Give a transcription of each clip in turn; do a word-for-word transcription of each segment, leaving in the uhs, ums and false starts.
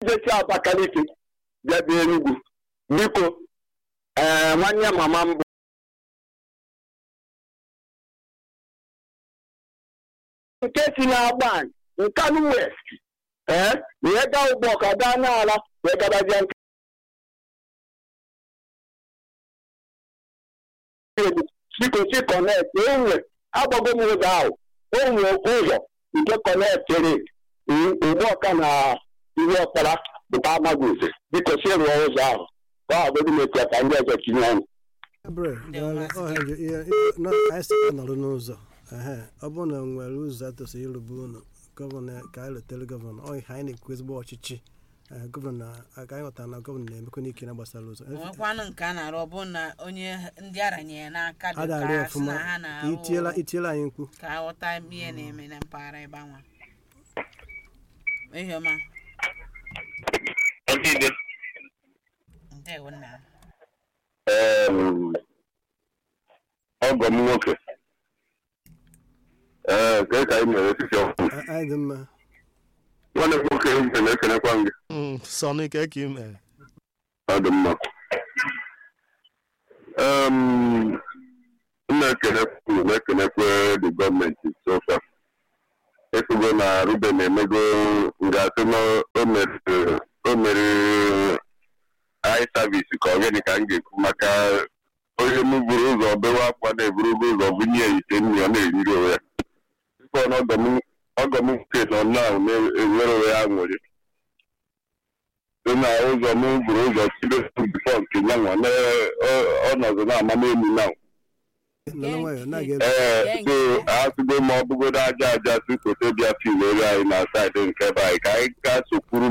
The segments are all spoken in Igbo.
jecha Abakaliki bịa bịa Enugu biko ee nwanne mama m bụ nke si na-agba Nkanu West ee wee gaa ụgbọ ka gaa n'ala wee gabazie nke biko si connect onwe agbago m ụzọ ahụ onwe ụzọ nke connectere ụgbọ ka na ihe ọkpara bụta amaghị ụzọ biko si rụọ ụzọ ahụ ka ọ bụrụ mechia ka ndị ọzọ tinye ọnụ nọrọ n'ụzọ ọ bụrụ na nwere ụzọ atụsị ịrụbu ụlọ gọvanọ ka anyị letere gọvanọ ọ ihe anyị na-ekwu ezigbo ọchịchị gọvanọ ka anyị ghọtara na gọvanọ na-emekwa n'ike na gbasara ụzọ nwekwanụ nke a na-arụ ọ bụ na onye ndị aranyere n'aka dị adarị ka sị ọfụma na ha na-arụ itiela itiela anyị mkpu ka aghọta ihe na-eme na mpaghara ebe anwa ihe ọma ndewo nna ọgọ m nwoke ee ka ka anyị mere osisi ọkụ anyị dị mma nwanne m nwoke m na-ekenekwa gị sọnị ka ka ime ọ dị mma m na-ekenekwa na-ekenekwa the gọọmenti sofa efugo na Ruben emego ngasị na o mere anyị savisi ka ọ gịnị ka m ga-ekwu maka onye m buru ụzọ bewe akwa na-eburugo ụzọ bunye ya ite nri ọ na-eriri onwe ya tupu na ọgọ m nke nọ na na-enwere onwe ya nwere dị na ụzọ m buru ụzọ chibe bifọ nke nyanwa ọnọdụ na-ama n'elu na ee so asụgo ma ọ bụgodo aja aja si foto bịa filere anyị na saịdị nke ebe anyị ka anyị gaa sokwuru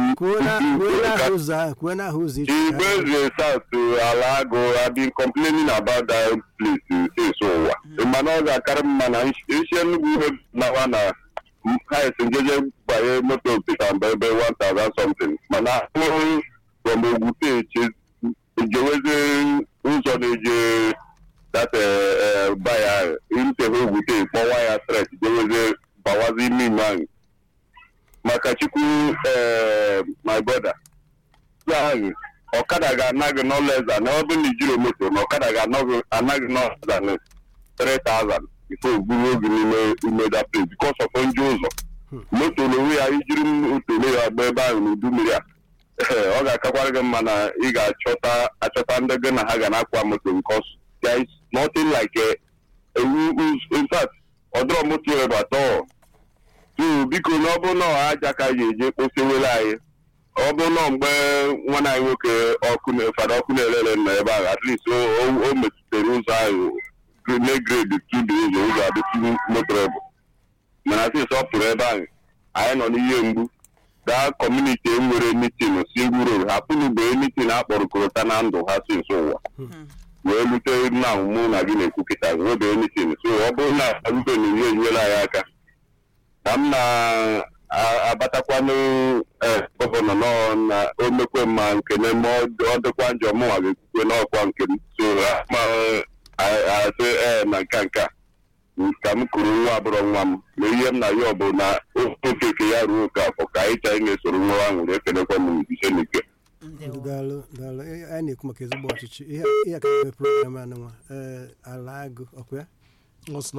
Igweze South ala agụ have been complaining about that place since ụwa mana ọ ga-akarị mma na isi Enugu ihe nawa na hais njeje banye moto pita mba ebe one thousand something mana ahụhụ from Ogwute ejeweze ụzọ na-eje that uh buyer inte Ogwute kpọwa ya stress jeweze bawazi ime ime ahụ maka Chukwu my brother ahụ ọkada ga-anaghị no less than ọ bụ na ijiri moto na ọkada ga-anaghị no less than three thousand before buru oge n'ime ime that place because of njọ ụzọ moto n'onwe ya ijiri moto ya agba ebe ahụ n'udu mmiri a ọ ga-akakwara gị mma na ị ga-achọta achọta ndị gị na ha ga na-akwa moto because there is nothing like a, a in fact ọ dọrọ moto ebe atọ so biko na ọ bụ na aja ka ya eje kposewere anyị ọ bụ na mgbe nwa anyị nwoke ọkụ fada ọkụ na-elele na ebe ahụ at least o metụtara ụzọ ahụ na-egrade tudu ụzọ ụzọ adịtụ motorable mana sị ọ pụrụ ebe ahụ anyị nọ n'ihe mgbu gaa kọmuniti enwere mitin si gwuro hapụnube mitin akpọrọ korota na ndụ ha si nso ụwa wee lute na mụ na gị na-ekwu kịta nwebe mitin so ọ bụrụ na rube na ihe enyere anyị aka ka m na-abatakwanụ gọvanọ nọ na omekwe ma nke na-eme ọ dịkwa njọ mụnwa ga-ekwukwe n'ọkwa nke m so asị ee na nka nka ka m kụrụ nwa abụrụ nwa m na ihe m na ya ọ bụ na okeke ya ruo oke afọ ka anyị chọọ na-esoro nwa ahụ na-ekenekwa m ise n'ike daalụ daalụ anyị na-ekwu maka ezigbo ọchịchị ihe ka eme program a nwa ala agụ ọkwa ya yes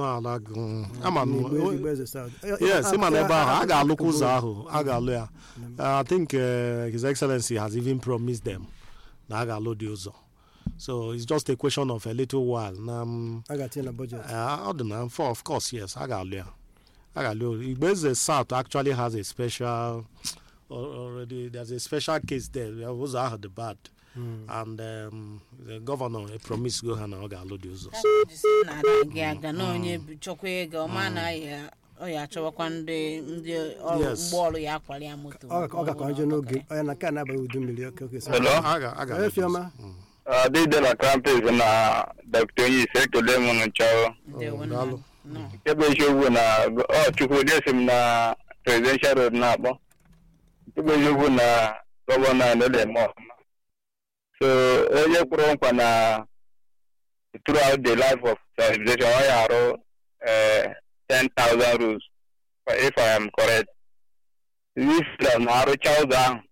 ịma na ebe ahụ a ga-alụkwa ụzọ ahụ a ga-alụ ya I think uh, His Excellency has even promised them na a ga-alụ dị ụzọ so it's just a question of a little while na a ga-atinye na budget ọ dị na for of course yes a ga-alụ ya a ga-alụ Igboeze South actually has a special already there's a special case there ụzọ ahụ dị bad Mm. and um, the governor a promise go ha na ọ ga-alụ dị ụzọ gị aga na onye chọkwa ego ma na ya ọ ya achọwakwa ndị ndị ụgbọọrụ ya akwali ya moto ọ gakwa njọ n'oge onye na ka na-abaghị udu mmiri oke oke Efioma adịde na campus na Doctor Onye ise ekele m nchao ebe eziokwu na ọ Chukwu desi m na presidential road na-akpọ ebe eziokwu na gọvanọ na-eme so onye kwuru nkwa na throughout the life of civilization ọ ya arụ ten thousand rules if I am correct. This na arụcha ụzọ ahụ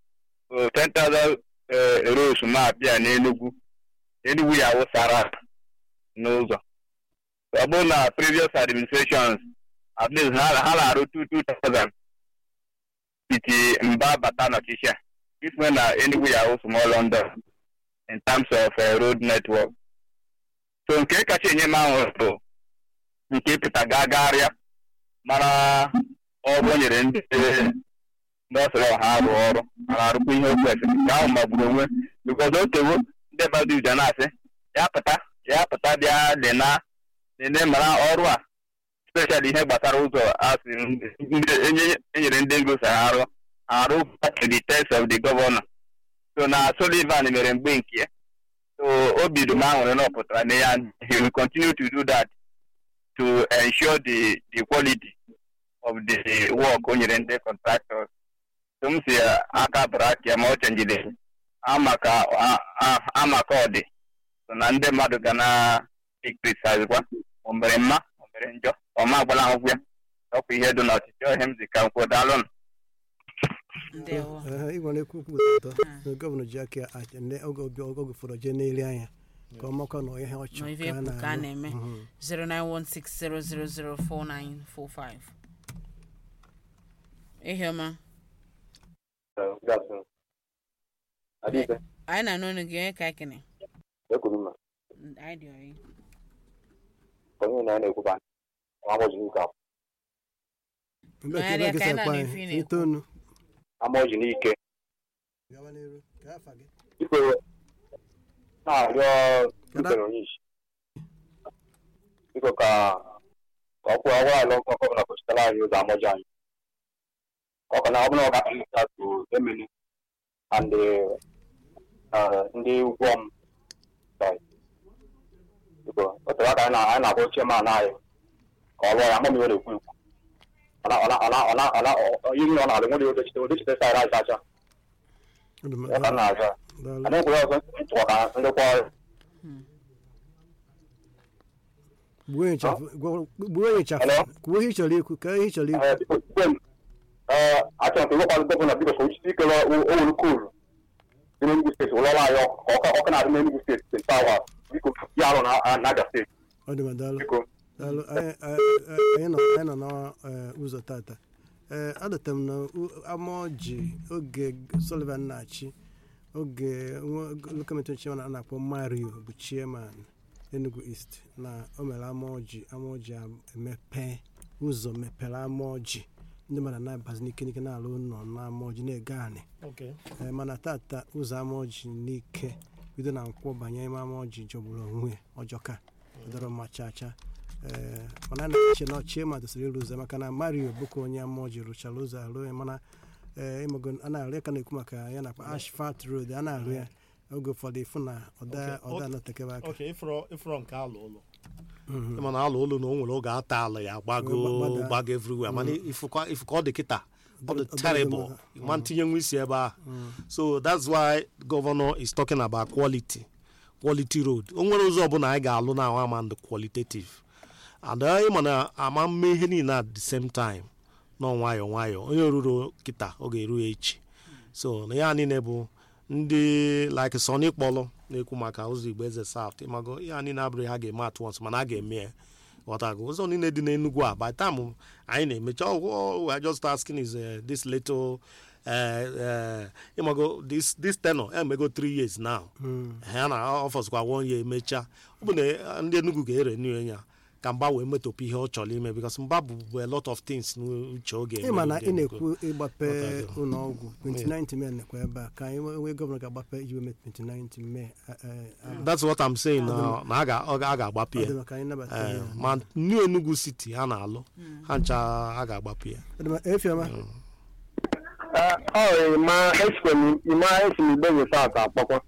ten thousand euros ma abịa n'Enugu Enugu ya wụsara n'ụzọ ọ bụrụ na previous administrations at least ha na-arụ two thousand iti mba bata n'ọchịchị if when na Enugu ya wụ small London in terms of uh, road network so nke kacha enye m ahụ bụ nke pụta gagharịa mara ọrụ nyere ndị n'ọsọrọ ha arụ ọrụ ara arụkwa ihe okwu efe nke ahụ magburu onwe because o tewo ndị mmadụ ije na-asị ya pụta ya pụta bịa dị na nene mara ọrụ a especially ihe gbasara ụzọ asị enyere ndị ngo sa arụ arụ to the test of the governor so na Sullivan mere mgbe nke ya so obi dum ahụrụ na ọ pụtara na ya he will continue to do that to ensure the the quality of the work o nyere ndị contractors so m si aka brak ya ma ọ chenjide amaka amaka ọ dị so na ndị mmadụ ga na criticize kwa o mere mma o mere njọ ọ ma agbala ahụhụ ya ọkwa ihe dị n'ọchịchị ọhịa m zi ka nkwụ daalụ ịgwa na-ekwu okwu ụtọ na gọvanọ ji aka oge fọrọ jee n'elu anya ka ọ makwa na ihe ọchụ ka a na-eme zero nine one six zero zero zero four nine four five. Ihe ọma anyị na-anụ ọnụ gị onye ka ekene anyị dị ọyị onye na na-ekwuba amaji n'ike itoolu amaji n'ike iko na-arịọ ikere onye isi biko ka ka ọ kwụọ agwa ala ọkụ ọbụla kwụchitara anyị ụzọ amaji anyị ọ ka na ọbụla ọ ga-akpụta to emeli and ndị ugwu m biko otu aka anyị na-akpọ chairman anyị ka ọ lụọ ya mama iwe na-ekwu ekwu ihe ọ na-alụ nwere odechite odechite saịrị aja aja ya ka na-aja ana ekwere ọzọ ntụkwa ka ndị kwa ọrụ gbuo onye chafụ kwuo ihe ị chọrọ ikwu ka ihe ị chọrọ ikwu achọrọ ka ịgwakwa gọvanọ biko so isi ikele owuru koolu dị n'Enugu steeti ụlọọrụ anyị ọkụ na-adị n'Enugu steeti sent awa biko ya alụ na Abia steeti ọ dị ma daalụ daalụ anyị nọ n'ụzọ tata ee adọta m na amaoji oge Sullivan na-achị oge lokalmente chairman a na-akpọ Mario bụ chairman Enugu East na o mere amaoji amaoji emepe ụzọ mepere amaoji ndị mmadụ na-abazi n'ike n'ike na-alụ ụlọ n'amaoji na-ege anị mana tata ụzọ amaoji n'ike bido na nkwụ banye ime amaoji jọgburu onwe ọjọka dọrọ ma chacha ee mana na-eche na ọchie ma dosiri ịrụ ụzọ maka na Mario bụkwa onye amaoji rụchara ụzọ arụ ya mana ee ịmago a na-arụ ya ka na-ekwu maka ya na Asphalt Road a na-arụ ya oge ụfọdụ ịfụ na ọda anọtekebe aka ịfụrọ nke alụ ụlọ mana alụ ụlọ na o nwere oge ata ala ya gbago gbago everywhere mana ifụka ọ dị kịta ọ dị terrible ma ntinye nwa isi ebe ahụ so that's why governor is talking about quality quality road o nwere ụzọ ọbụla anyị ga-alụ na awa ma ndị qualitative and anyị mana ama mme ihe niile at the same time nọ nwayọọ nwayọọ onye ruru kịta ọ ga-eru echi so na ya niile bụ ndị like Sonny Kpọlụ na-ekwu maka ụzọ Igbeze South ịmago ya niile abụrụ ha ga-eme at once mana a ga-eme ya ọtago ụzọ niile dị n'Enugu a by time anyị na-emecha we are just asking is uh, this little uh, uh, ịmago this this tenor emego three years now ha na ọfọsụkwa one year emecha ọ bụ na ndị Enugu ga-ere new ya ka mba wee metọpụ ihe ọ chọrọ ime because mba bụ a lot of things n'uche oge ịma na ị na-ekwu ịgbape ụlọọgwụ twenty-ninth May nekwa ebe a ka anyị wee gọvanọ ga-agbape iji wee twenty-ninth May that's what I'm saying na a ga-agbapụ ya ma New Enugu City ha na-alụ ha ncha a ga-agbapụ ya efioma ọ ma esikwe ma esi Igbeze South akpọkwa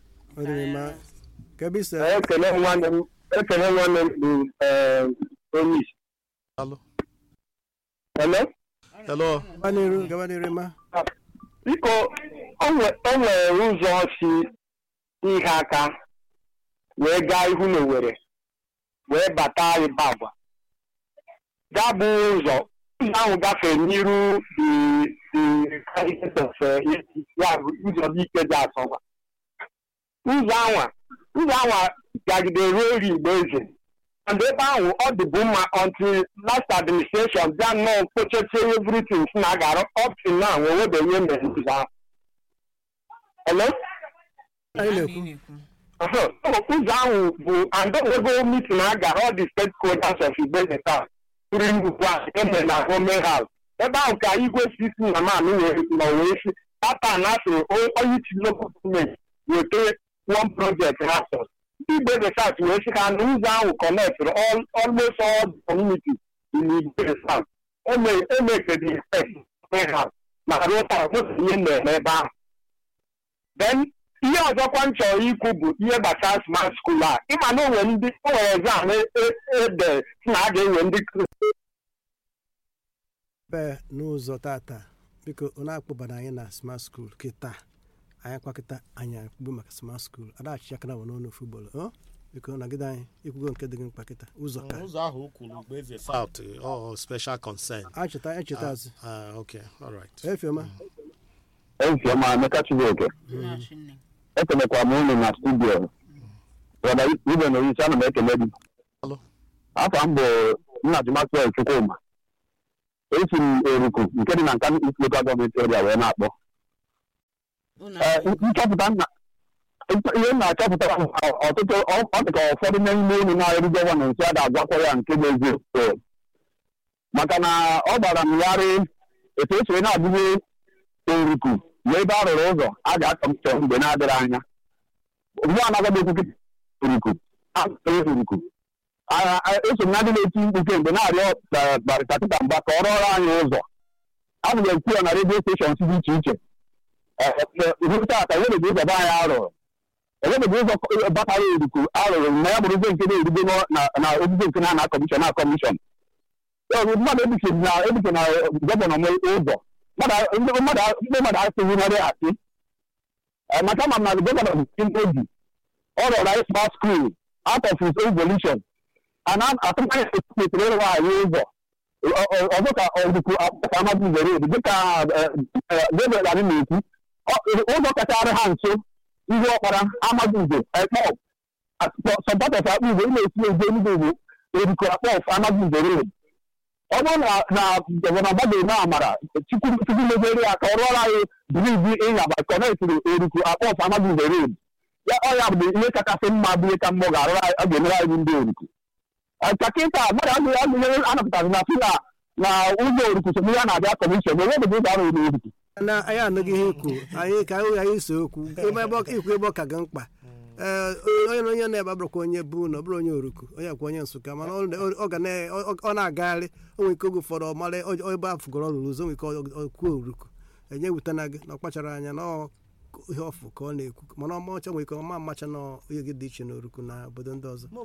ekele nwanne m ekele nwanne m bụ onye isi. Hello. Hello. Hello. Gabanịrụ gabanịrụ ma. Biko o nwere ụzọ si ihe aka wee gaa ihu na Owerri wee bata Ịbagwa. Ya bụ ụzọ ụzọ ahụ gafere n'iru the candidate of ya ụzọ dị ike dị asọba ụzọ anwa ụzọ anwa gagide ruo eri igbo eze and ebe ahụ ọ dịbụ mma until last administration bịa nnọọ mkpochachi everything si na agara up to now nwewebenye mere ụzọ ahụ. Hello? anyị na-ekwu ụzọ ahụ bụ andowego meeting a gara all the stakeholders of Igbeze Town pụrụ nnukwu ahụ eme na Home House ebe ahụ ka igwe sisi na man nọ wee si pata na asị onye isi local government weta one project ha sọ Igbeze South wee sị ka na ụzọ ahụ connectịrị almost all the communities in Igbeze South emekedi Home House maka rụta moto ihe na-eme ebe ahụ. Then ihe ọzọkwa m chọrọ ikwu bụ ihe gbasara smart school a ịma na onwe ndị o nwere exam ede si na a ga-enwe ndị bee n'ụzọ tata biko ọ na-akpọbara anyị na smart school kịta anyị kwakịta anyị akpugbo maka smart school adachi aka na n'ọnụ futbọọlụ ọ biko nagide anyị ikwugo nke dị gị mkpa kịta ụzọ ka ụzọ ahụ kwuru Igbeze South or special concern. achịta echeta azụ Ah, okay, all right. efioma Efioma Emeka Chibuike ekelekwa m unu na studio brọda Ibe na Oyisi ana m ekele gị. Afọ m bụ Nnaji Maxwell Chukwuma esi m Eruku nke dị na Nkanu East Local Government Area wee na-akpọ nchọpụta ihe m na-achọpụta ọtụtụ ọ dịka ụfọdụ n'ime unu na-eru gọvanọnsị a ga-agwakọ ya nke bụ eziokwu maka na ọ gbara m yarị etu esi na-abụghị Eruku na ebe a rụrụ ụzọ a ga-akọmishọn mgbe na-adịrị anya mgbe anaghị ekwu Eruku Eruku eso m na ndị na-eti mkpu kemgbe na-arịọ barịta Peter Mba ka ọ rụọrọ anyị ụzọ a na ekwu ya na redio steshọn dị iche iche ruo taata enwebeghị ụzọ be anyị arụrụ enwebeghị ụzọ batara Eruku arụrụ na ya bụrụ ụzọ nke na-erugo na obizo nke na-ana kọmishọn na kọmishọn mmadụ ebuche na gọvanọ m ụzọ ndị mmadụ asịghị narị asị maka ma na gọvanọ obi ọ rọrọ anyị smart school out of his own volition and atụmanya ekpetara ịrụ anyị ụzọ ọzọ ka Eruku akpọta Amadi Nze Road dịka Gabriel anyị na-ekwu ụzọ kachara ha nso ihe ọkpara Amadi Nze ekpọ sọmpatọf akpụ igwe na-esi ezi enugwu Eruku akpọf Amadi Nze Road ọ bụrụ na gọvanọ Gbado na amara Chukwu mezere ya ka ọ rụọrọ anyị brizi ịnyaba kọnetịrị Eruku akpọf Amadi Nze Road ya ọ ya bụ ihe kachasị mma bụ ihe ka mmụọ ga-emere anyị ndị Eruku ka kịta mmadụ adịghị anapụtazi na si na ụzọ Eruku so ya na-abịa kọmishọn enwebeghị ụzọ arụ n'Eruku na anyị anụghị ihe ikwu anyị ka anyị so okwu ikwu ebe ọ ka gị mkpa ee onye na onye na-ebe abụrụkwa onye bụ na ọ bụrụ onye Eruku onye akwa onye Nsụka mana ọ na-agagharị o nwere ike oge ụfọdụ ọ mara ebe afụgoro ọrụrụ ụzọ nwere ike okwuo Eruku enye wutena gị na ọ kpachara anya na ihe ọfụ ka ọ na-ekwu mana ọmacha nwere ike ọma mmacha na onye gị dị iche na Eruku na obodo ndị ọzọ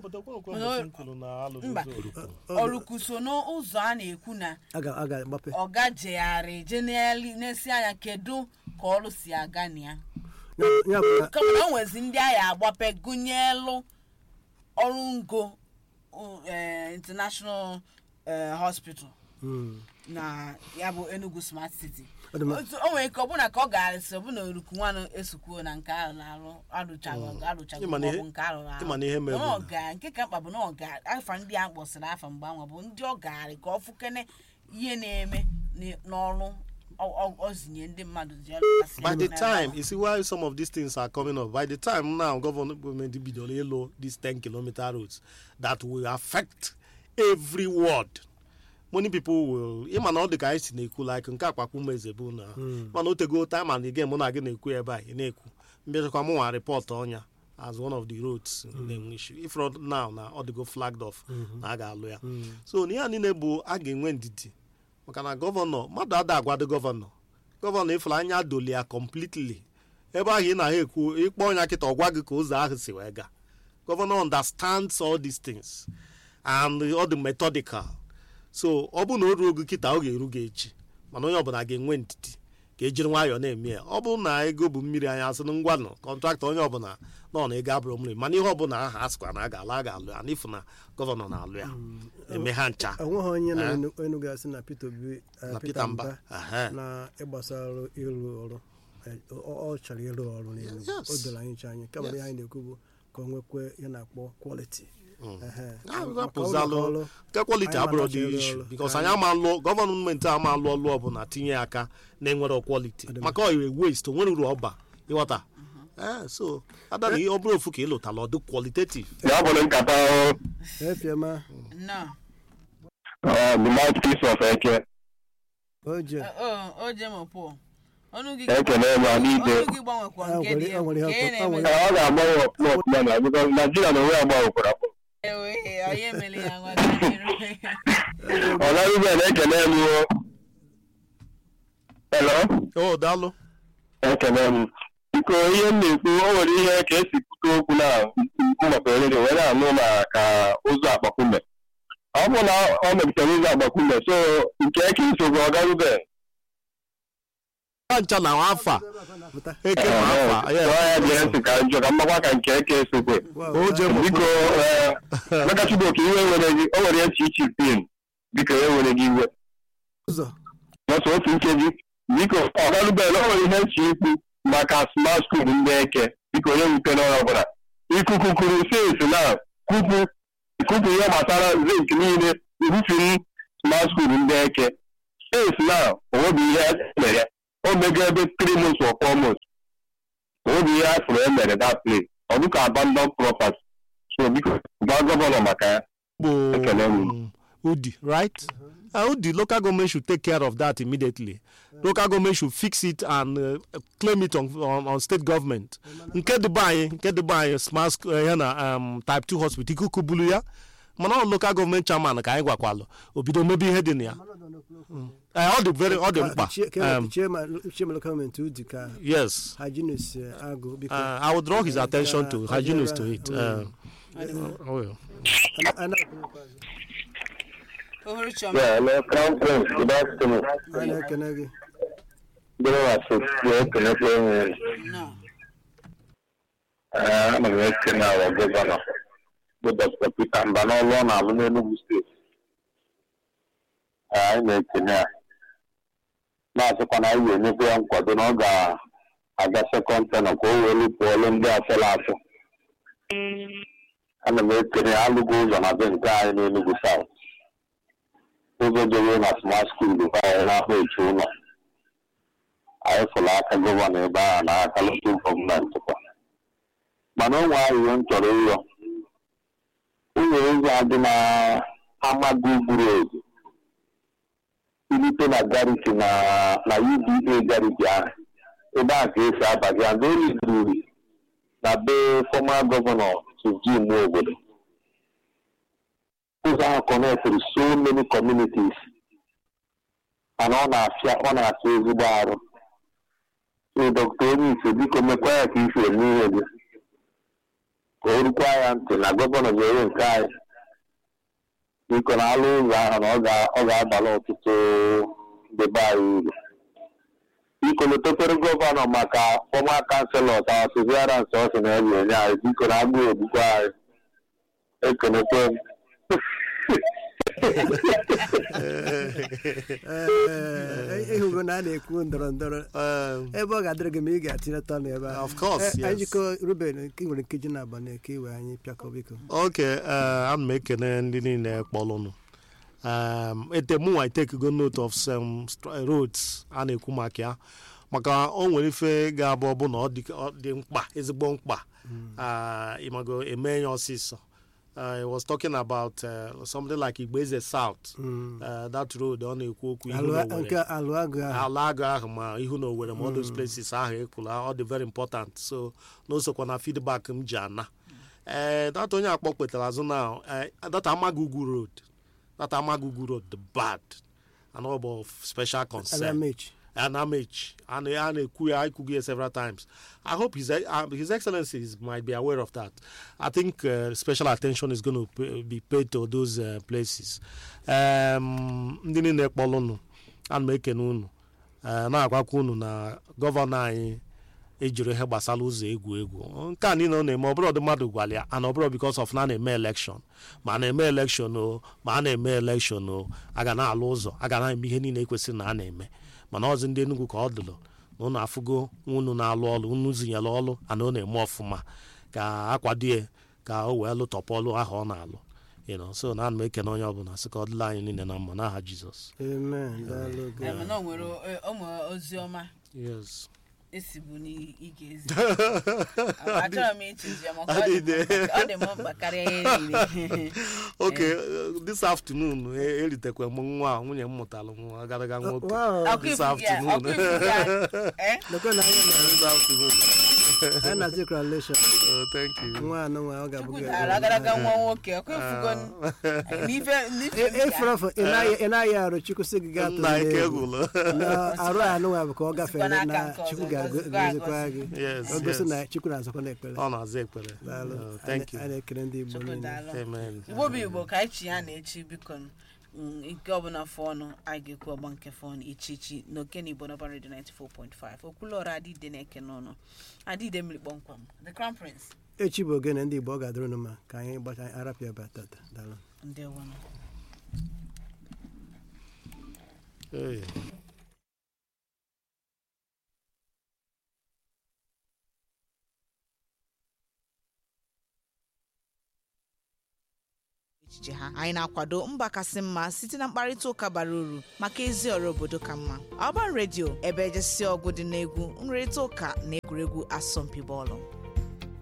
Eruku so n'ụzọ a na-ekwu na a ga-agbape ọ gajegharị jenerali na-esi anya kedu ka ọrụ si aga na ya kama o nwezi ndị agha agbape gụnyelụ ọrụ ngo International Hospital na ya bụ Enugu Smart City o nwere ike ọ bụ na ka ọ ga-arịsị ọ bụ na Eruku nwanụ esukwuo na nke ahụ na-arụ arụchaghị arụchaghị maọbụ nke arụ arụ nke ka mkpa bụ na ọ ga afa ndị a kpọsịrị afa mgbe ahụ bụ ndị ọ gaarị ka ọ fụkene ihe na-eme n'ọrụ ozinye ndị mmadụ ji by the time you see why some of these things are coming up by the time now government bidoro ịlụ these ten kilometer roads that will affect every ward. Many people will ịma na ọ dị ka anyị si na-ekwu like nke akpakpu meze bụ na mana o tego time and again mụ na gị na-ekwu ebe a na-ekwu mbịachakwa mụ nwa report ọnya as one of the roads na-enwe issue if not now na ọ dịgo flagged off na a ga-alụ ya so na ihe niile bụ a ga-enwe ndidi maka na gọvanọ mmadụ ada agwado gọvanọ gọvanọ ifụrụ anya doli ya completely ebe ahụ ị na-ekwu ịkpọ ọnya kịta ọgwa gị ka ụzọ ahụ si wee gaa gọvanọ understands all these things and all the methodical so ọ bụ na o ruo oge kịta ọ ga-eru gị echi mana onye ọbụla ga-enwe ndidi ka ejiri nwayọọ na-eme ya ọ bụrụ na ego bụ mmiri anya asị na ngwanụ kọntraktọ onye ọbụla nọ na ego abụrụ mmiri mana ihe ọbụla aha a sịkwa na a ga-alụ a ga-alụ ya n'ifu na gọvanọ na-alụ ya eme ha ncha onweghị onye na-enu gasị na Peter Obi na Peter Mba na ịgbasara ịrụ ọrụ ọ chọrọ ịrụ ọrụ n'Enugu o doro anyị ncha anyị kama ihe anyị na-ekwu bụ ka o nwekwe ya na-akpọ quality nke kwaliti abụrụ dị ishu bikos anyị ama lụọ gọọmenti ama alụ ọlụ ọbụla tinye aka na-enwere kwaliti maka ọ waste onwere uru ọba ịghọta so ada na ihe ọ bụrụ ofu ka ị lụtala ọdụ kwalitativ ya bụrụ nkata efiema the mouthpiece of Eke oje oje mo po onu gi ekele ma n'ide onu gi gbanwekwa nke dị ọ nwere ihe ọ ga-agbanwe ọkpụkpọ na because Nigeria na onwe ya gbanwekwara ewe onye mere ya nwa ọ gaghị ebe na-ekele m hello o daalụ ekele m biko ihe m na-ekwu o nwere ihe ka esi kwute okwu na mgbakọ redio were anụ maka ụzọ akpakume ọ bụ na ọ mebitere ụzọ agbakume so nke eke nsogbu ọ garube ncha na afọ eke ma afọ ya dị ntị ka njọ ka mmakwa ka nke eke esokwe biko mekachibok iwe nwere gị o nwere echi ichi pin biko e nwere gị iwe n'otu otu nkeji biko ọ garube na o nwere ihe nchi ikwu maka smart school ndị eke biko onye nwute n'ọrụ ọbụla ikuku kuru sesi na kupu kupu ihe gbasara zinc niile irufiri smart school ndị eke sesi na onwebi ihe mere o mego ebe three months or four months onwebi ihe a fụrụ emere that place ọ dịka abandon property so biko gwa gọvanọ maka ya ekele m Udi, right? Uh, Udi, local government should take care of that immediately. Local government should fix it and uh, claim it on, on, on state government. Nke Dubai, nke Dubai, smart uh, yana, um, type two hospital, ikuku bulu ya. Mana local government chairman ka anyị gwakwalo. Obido maybe head in ya. Uh, all the very, all the mkpa. Um, chairman, chairman local government Udi ka. Yes. Hygienist uh, Ago. Uh, I would draw his attention uh, to hygienist to it. Uh, oh, well. Yeah, hello, Crown Prince, good afternoon. Hello, Kenegi. Good afternoon, Kenegi. No. I'm a Mexican now, Governor. Good Doctor Peter Mbano, Lona, Enugu State. I'm a Kenya. Now, so can I use any plan for the Noga? I got second ten of Olu, Columbia, Salato. I'm a Mexican, I'll go on a big guy in Enugu South. Ụzọ jere na smart school dịkwa ya n'ahụ echu ụlọ anyị fụrụ aka gọvanọ ebe ahụ na aka local gọọmenti kwa mana onwe ahụhụ m chọrọ ịrịọ ụlọ ụzọ adị na Amagu Road ilite na gariki na na U B A gariki ahụ ebe a ka esi abaghị and only through na be former governor to ji ime obodo ụzọ ahụ connected so many communities and ọ na-afịa ọ na-afịa ezigbo arụ so Doctor onye ise biko mekwa ya ka isi eme ihe gị ka o rukwa ya ntị na gọvanọ ga-enwe nke anyị biko na alụ ụzọ ahụ na ọ ga-abala ọtụtụ ndị be anyị uru biko letopere gọvanọ maka former councilors our severance ọ sị na ebe enye anyị biko na agbụ egbukwa anyị ekenekwe m ịhụgo na a na-ekwu ndọrọ ndọrọ ebe ọ ga-adịrị gị ma ị ga-atinyeta ọnụ ebe ahụ. Of course, yes. Anyị jikọ Ruben nke nwere nkeji na-aba na eke iwe anyị pịakọ biko. Okay, ana m ekene ndị niile kpọlụnụ etemụnwa itekego note of some roads a na-ekwu maka ya maka o nwere ife ga-abụ ọbụ na ọ dị mkpa ezigbo mkpa ịmago eme ya ọsịsọ. I was talking about uh, something like Igbeze South, mm. uh, that road on Ekuoku. Alaga, Ihu no where all those places are all the very important. So, no so can feedback Mjana. Uh, that only I spoke with now. Uh, that Amagugu Road, that Amagugu Road, the bad, and all about special concern. And I'm H and I could hear several times. I hope his uh, his excellencies might be aware of that. I think uh, special attention is going to be paid to those uh, places. Um, and make na-agwakwa unu na gọvanọ anyị ejiri ihe gbasara ụzọ egwu egwu nke a niile ọ na-eme ọbụrụ ọdị mmadụ gwara ya ana ọbụrụ because of na na-eme elekshọn ma a na-eme elekshọn o ma a na-eme elekshọn o a ga na-alụ ụzọ a ga na-eme ihe niile ekwesịrị na a na-eme mana ọzi ndị Enugu ka ọ dụrụ na unu afụgo unu na-alụ ọrụ unu zinyere ọrụ ana ọ na-eme ọfụma ka akwado ya ka o wee lụtọpụ ọrụ ahụ ọ na-alụ you know so na ana m ekene onye ọbụla sị ka ọ dịla anyị niile na mma n'aha Jizọs. Amen. Daalụ gị. Ema na nwere ọmụ ozi ọma. Yes. Esi bụ n'ige ezi. Achọrọ m ichizi ya maka ọ dị m mkpa karịa ihe niile. Okay, this afternoon eritekwa m nwa nwunye m mụtara nwa agadaga nwoke. This afternoon. Eh? Lokọ na anya na This afternoon. I na congratulations. Oh, thank you. Nwa anụ nwa ọ ga-abụ gị. Agadaga nwa nwoke ọkụ efugo n'ife n'ife. Efrọfọ ị na-ayị arụ Chukwu sị gị gaa Na ike gwụlụ. na arụ anụ nwa bụ ka ọ gafere na Chukwu ga-agozikwa gị. Yes, O gosi yes. na Chukwu na-azọkwa n'ekpere. Ọ na-aza ekpere. Daalụ. Oh, thank you. A na-ekele ndị Igbo Chukwu niile. daalụ. Amen. Igbo bụ Igbo ka anyị chi ya na-echi biko nke ọbụla fọnụ anyị ga-ekwu ọgba nke fọnụ ichi ichi n'Okene Igbo n'Urban Radio ninety-four point five Okwuluọra Adịde na-eke n'ọnụ Adịde mmiri kpọmkwam The Crown Prince. Echi bụ ogene ndị Igbo ọ ga-adịrị unu ma ka anyị gbacha arapịa batata. Daalụ. Ndewo. Hey. echiche ha anyị na-akwado mba kasị mma site na mkparịta ụka bara uru maka ezi ọrụ obodo ka mma. Urban Radio ebe ejesi ọgụ dị n'egwu nrịrịta ụka na egwuregwu asọmpi bọọlụ.